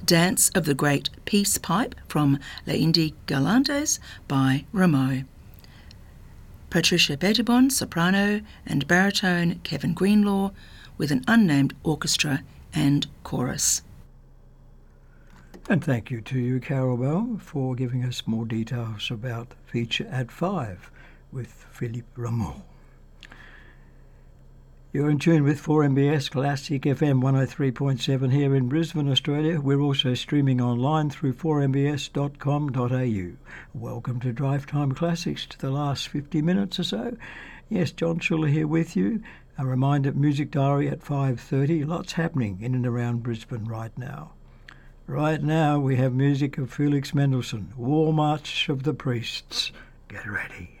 Dance of the Great Peace Pipe from Les Indes Galantes by Rameau. Patricia Bettibon, soprano, and baritone Kevin Greenlaw, with an unnamed orchestra and chorus. And thank you to you, Carol Bell, for giving us more details about Feature at 5 with Philippe Rameau. You're in tune with 4MBS Classic FM 103.7 here in Brisbane, Australia. We're also streaming online through 4mbs.com.au. Welcome to Drive Time Classics, to the last 50 minutes or so. Yes, John Schuller here with you. A reminder, Music Diary at 5:30. Lots happening in and around Brisbane right now. Right now we have music of Felix Mendelssohn, War March of the Priests. Get ready.